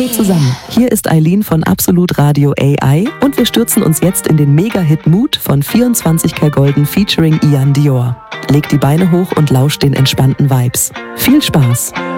Hallo zusammen, hier ist Eileen von Absolut Radio AI und wir stürzen uns jetzt in den Mega-Hit Mood von 24K Golden featuring Ian Dior. Legt die Beine hoch und lauscht den entspannten Vibes. Viel Spaß!